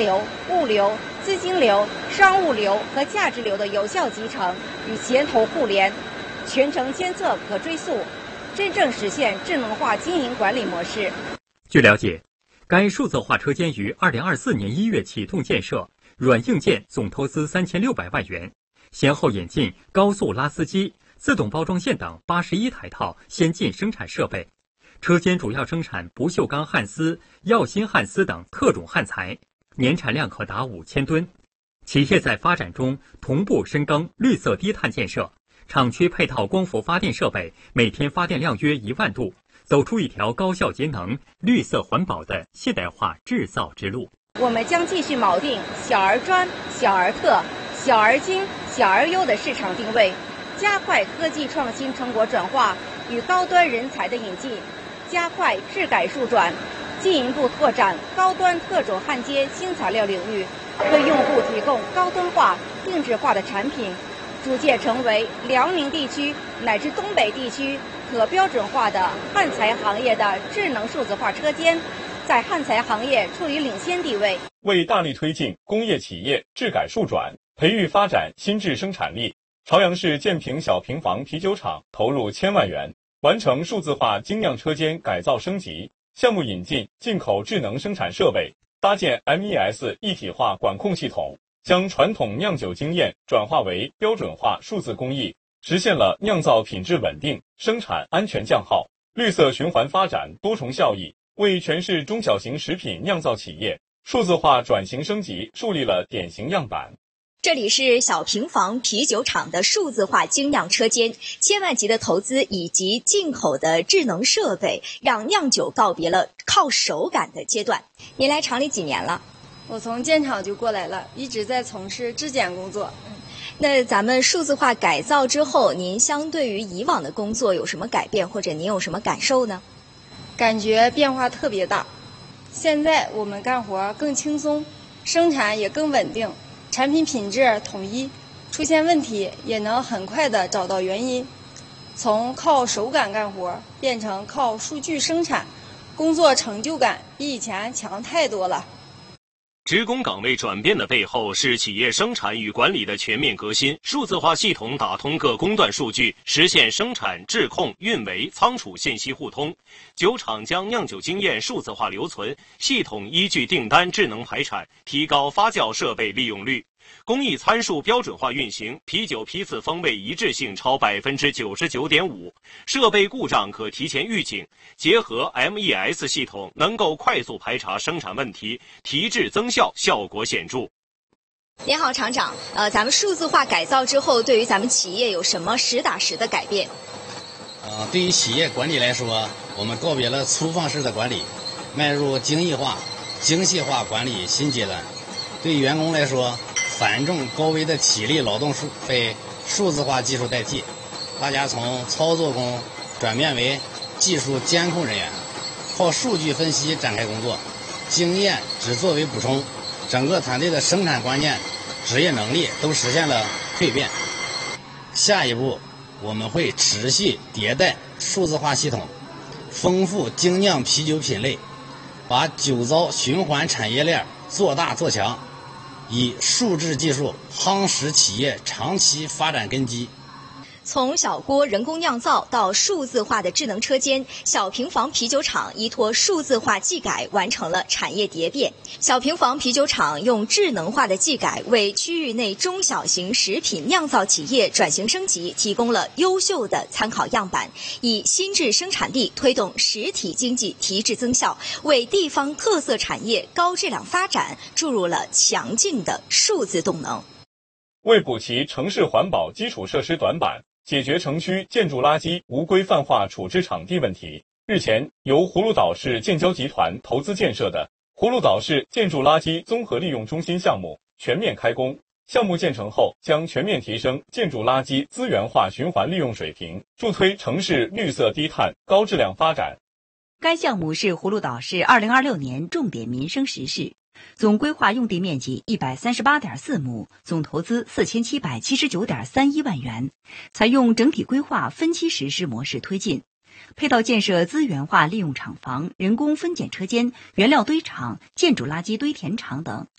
流、物流、资金流、商务流和价值流的有效集成与前头互联，全程监测可追溯，真正实现智能化经营管理模式。 据了解，该数字化车间于2024年1月启动建设，软硬件总投资3600万元，先后引进高速拉丝机、自动包装线等81台套先进生产设备。车间主要生产不锈钢焊丝、耀锌焊丝等特种焊材，年产量可达5000吨。企业在发展中同步深耕绿色低碳建设，厂区配套光伏发电设备，每天发电量约1万度，走出一条高效节能、绿色环保的现代化制造之路。 我们将继续锚定小而专、小而特、小而精、小而优的市场定位，加快科技创新成果转化与高端人才的引进，加快质改数转，进一步拓展高端特种焊接新材料领域，为用户提供高端化、定制化的产品，逐渐成为辽宁地区乃至东北地区可标准化的焊材行业的智能数字化车间，在焊材行业处于领先地位。 为大力推进工业企业质改数转，培育发展新质生产力，朝阳市建平小平房啤酒厂投入1000万元，完成数字化精酿车间改造升级，项目引进进口智能生产设备，搭建 MES 一体化管控系统，将传统酿酒经验转化为标准化数字工艺，实现了酿造品质稳定、生产安全降耗、绿色循环发展多重效益，为全市中小型食品酿造企业数字化转型升级树立了典型样板。 这里是小平房啤酒厂的数字化精酿车间，1000万级的投资以及进口的智能设备，让酿酒告别了靠手感的阶段。您来厂里几年了？ 我从建厂就过来了，一直在从事质检工作。 那咱们数字化改造之后，您相对于以往的工作有什么改变，或者您有什么感受呢？ 感觉变化特别大。现在我们干活更轻松，生产也更稳定，产品品质统一，出现问题也能很快地找到原因。从靠手感干活变成靠数据生产，工作成就感比以前强太多了。 职工岗位转变的背后是企业生产与管理的全面革新，数字化系统打通各工段数据，实现生产、质控、运维、仓储信息互通。酒厂将酿酒经验数字化留存，系统依据订单智能排产，提高发酵设备利用率。工艺参数标准化运行，啤酒批次风味一致性超99.5%，设备故障可提前预警，结合 MES 系统能够快速排查生产问题，提质增效，效果显著。 您好，厂长，咱们数字化改造之后，对于咱们企业有什么实打实的改变？ 对于企业管理来说，我们告别了粗放式的管理，迈入精益化、精细化管理新阶段。对于员工来说，繁重高危的体力劳动被数字化技术代替，大家从操作工转变为技术监控人员，靠数据分析展开工作，经验只作为补充，整个团队的生产观念、职业能力都实现了蜕变。下一步，我们会持续迭代数字化系统，丰富精酿啤酒品类，把酒糟循环产业链做大做强，以数字技术夯实企业长期发展根基。 从小锅人工酿造到数字化的智能车间，小平房啤酒厂依托数字化技改完成了产业蝶变。小平房啤酒厂用智能化的技改为区域内中小型食品酿造企业转型升级提供了优秀的参考样板，以新质生产力推动实体经济提质增效，为地方特色产业高质量发展注入了强劲的数字动能。 为补齐城市环保基础设施短板，解决城区建筑垃圾无规范化处置场地问题，日前，由葫芦岛市建交集团投资建设的葫芦岛市建筑垃圾综合利用中心项目全面开工。项目建成后，将全面提升建筑垃圾资源化循环利用水平，助推城市绿色低碳高质量发展。 该项目是葫芦岛市2026年重点民生实事，总规划用地面积138.4亩，总投资4779.31万元，采用整体规划分期实施模式推进，配套建设资源化利用厂房、人工分拣车间、原料堆场、建筑垃圾堆填场等，